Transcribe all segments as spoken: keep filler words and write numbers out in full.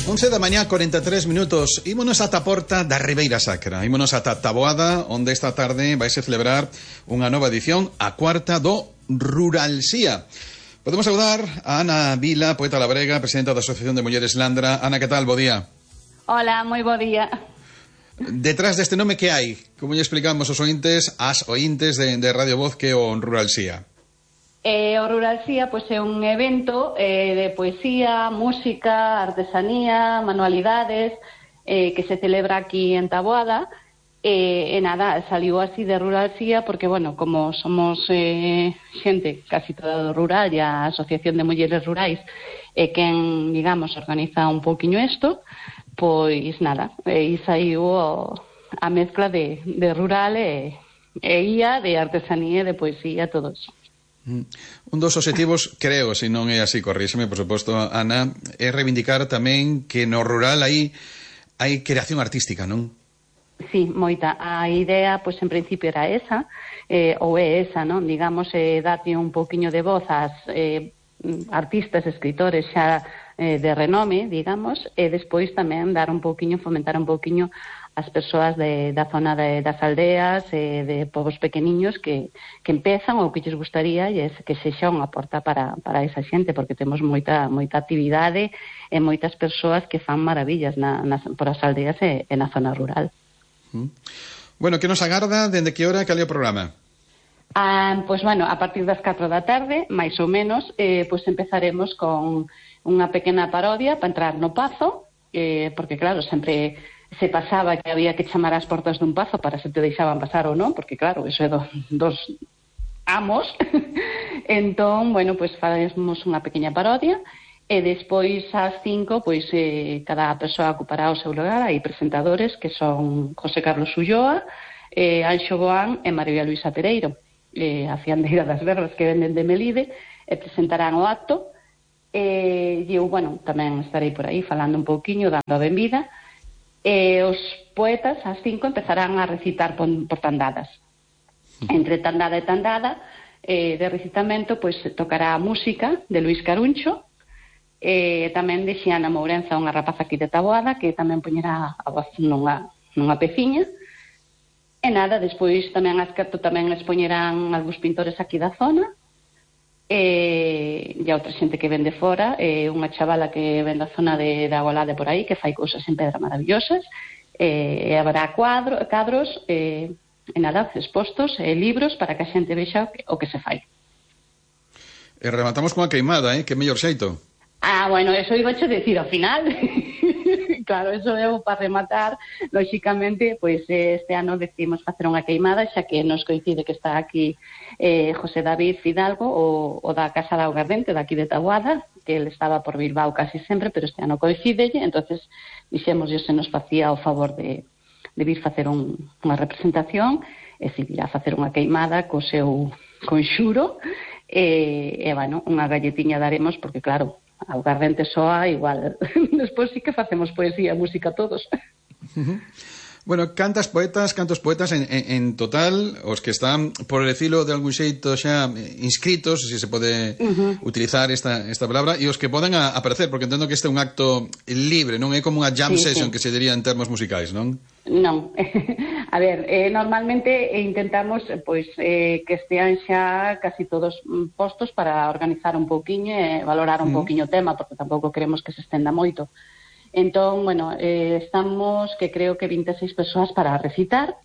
once da mañá, corenta e tres minutos. Ímonos ata a porta da Ribeira Sacra. Ímonos ata Taboada, onde esta tarde vais a celebrar unha nova edición, a cuarta do Ruralsía. Podemos saudar a Ana Vila, poeta labrega, presidenta da Asociación de Mulleres Landra. Ana, que tal? Bo día. Hola, moi bo día. Detrás deste nome que hai? Como lle explicamos os ointes, as ointes de, de Radio Voz, que o Ruralsía? Eh, o Ruralsía pois, é un evento eh, de poesía, música, artesanía, manualidades, eh, que se celebra aquí en Taboada. E, e nada, saliu así de Ruralsía porque, bueno, como somos eh, xente casi toda do rural e a Asociación de Mulleres Rurais é eh, quen, digamos, organiza un pouquiño isto, pois nada, e saiu o, a mezcla de, de rural e, e ia, de artesanía e de poesía, todo eso. Un dos obxectivos, creo, se non é así, corríxeme, por suposto, Ana, é reivindicar tamén que no rural aí hai creación artística, non? Sí, moita. A idea, pois, en principio era esa, eh, ou é esa, non? Digamos, eh, date un pouquiño de voz ás eh, artistas, escritores xa eh, de renome, digamos, e despois tamén dar un pouquiño, fomentar un pouquiño as persoas de, da zona de, das aldeas, eh, de povos pequeniños que, que empezan ou que lles gustaría e que sexa unha porta para, para esa xente, porque temos moita, moita actividade e moitas persoas que fan maravillas na, nas, por as aldeas e, e na zona rural. Mm. Bueno, que nos agarda? Dende que hora? Cal é o programa? Ah, pois, bueno, a partir das catro da tarde, máis ou menos, eh, pois empezaremos con unha pequena parodia para entrar no pazo, eh, porque, claro, sempre se pasaba que había que chamar ás portas dun pazo para se te deixaban pasar ou non, porque claro, eso é do, dos amos. Entón, bueno, pois faremos unha pequena parodia e despois ás cinco, pois eh, cada persoa ocupará o seu lugar. Hai presentadores que son José Carlos Ulloa, eh, Anxo Boán e María Luisa Pereiro, eh, a fiandeira das verbas que venden de Melide, e presentarán o acto. E eu, bueno, tamén estarei por aí falando un pouquiño, dando a benvida. E os poetas ás cinco empezarán a recitar por, por tandadas. Entre tandada e tandada eh, de recitamento, pois tocará a música de Luís Caruncho, e tamén de Xiana Mourenza, unha rapaza aquí de Taboada, que tamén poñerá a voz nunha, nunha peciña. E nada, despois tamén ás catro tamén expoñerán algúns pintores aquí da zona, e, e outra xente que ven de fora, e unha chavala que ven da zona de, de Agolade por aí, que fai cousas en pedra maravillosas, e, e habrá cuadro, cadros, e, e nada, expostos, e libros para que a xente vexa o que, o que se fai. E rematamos con a queimada, eh? Que mellor xeito. Ah, bueno, eso iba a decir ao final. Claro, eso é para rematar. Lóxicamente, pois este ano decidimos facer unha queimada, xa que nos coincide que está aquí eh, José David Fidalgo, o, o da Casa da Augardente, daqui de Taboada, que ele estaba por Bilbao casi sempre, pero este ano coincídelle, entonces dixemos se nos facía o favor de, de vir facer un, unha representación, e se virá facer unha queimada co seu conxuro, e, e bueno, unha galletiña daremos, porque claro, a Augardente soa igual. Despois sí que facemos poesía, música todos. Uh-huh. Bueno, cantas poetas, cantos poetas en, en, en total, os que están, por decirlo de algún xeito xa inscritos, se se pode uh-huh. utilizar esta, esta palabra, e os que poden a, aparecer, porque entendo que este é un acto libre, non é como unha jam sí, session sí. que se diría en termos musicais, non? Non. A ver, eh, normalmente intentamos pois eh, que estean xa casi todos postos para organizar un pouquiño e valorar un uh-huh. pouquiño o tema, porque tampouco queremos que se estenda moito. Entón, bueno, eh, estamos, que creo que vinte e seis persoas para recitar.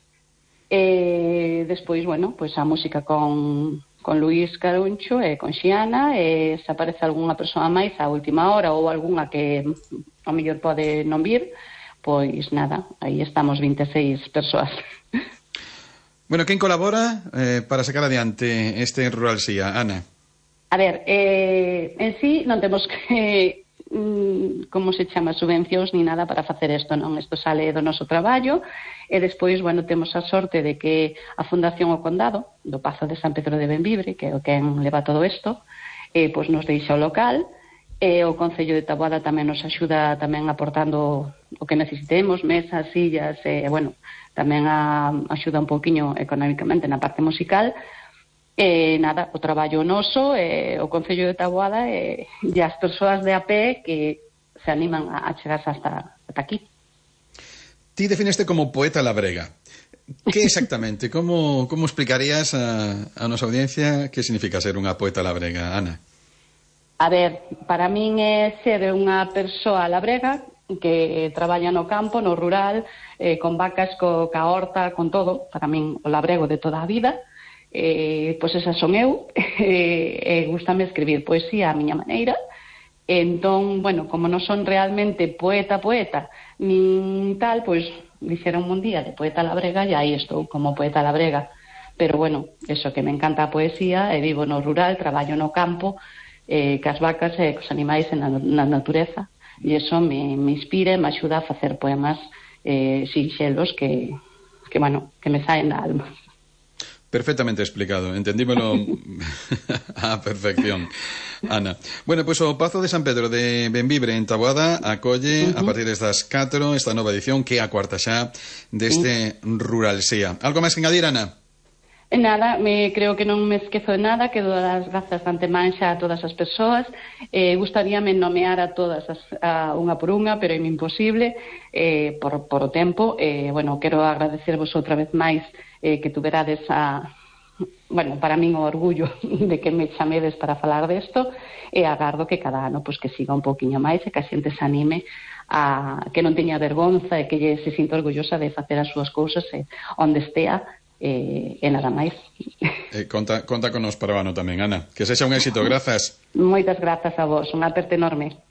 E despois, bueno, pois a música con, con Luís Caruncho e con Xiana, e se aparece algunha persoa máis a última hora ou algunha que ao mellor pode non vir, pois nada, aí estamos vinte e seis persoas. Bueno, quen colabora eh, para sacar adiante este Ruralsía, Ana? A ver, eh, en sí non temos que como se chama, subvencións ni nada para facer isto, non, isto sale do noso traballo, e despois, bueno, temos a sorte de que a Fundación O Condado do Pazo de San Pedro de Benvibre, que é o quen leva todo isto, eh, pois nos deixa o local, e o Concello de Taboada tamén nos axuda tamén aportando o que necesitemos, mesas, sillas, e, bueno, tamén a, axuda un pouquiño económicamente na parte musical. E nada, o traballo noso, e o Concello de Taboada e, e as persoas de a pé que se animan a, a chegarse hasta, hasta aquí. Ti definiste como poeta labrega. Que exactamente? Como, como explicarías a, a nosa audiencia que significa ser unha poeta labrega, Ana? A ver, para min é ser unha persoa labrega que traballa no campo, no rural, eh, con vacas, co, ca horta, con todo. Para min o labrego de toda a vida. Eh, pois esa son eu. E eh, gustame escribir poesía a miña maneira. Entón, bueno, como non son realmente poeta, poeta, nin tal, pois dixeron un día de poeta labrega e aí estou como poeta labrega. Pero bueno, eso que me encanta a poesía, e vivo no rural, traballo no campo, eh, cas vacas e cos animais na, na natureza, e eso me, me inspira e me axuda a facer poemas eh, sinxelos que, que, bueno, que me saen da alma. Perfectamente explicado, entendímelo á perfección, Ana. Bueno, pois pues, o Pazo de San Pedro de Benvibre en Taboada acolle uh -huh. a partir destas catro esta nova edición que é a cuarta xa deste uh -huh. Ruralsía. Algo máis que engadir, Ana? Nada, me, creo que non me esquezo de nada, quedo das grazas de antemán xa a todas as persoas. Eh, gustaríame nomear a todas as, a, unha por unha, pero é imposible eh, por, por o tempo. Eh, bueno, quero agradecervos outra vez máis eh, que tuverades a, bueno, para min o orgullo de que me chamedes para falar desto, e agardo que cada ano pues, que siga un poquinho máis e que a xente se anime a que non teña vergonza e que lle se sinta orgullosa de facer as súas cousas e onde estea. E, e nada máis. Eh, conta, conta con nos para o ano tamén, Ana. Que sexa un éxito, grazas. Moitas grazas a vos, unha aperta enorme.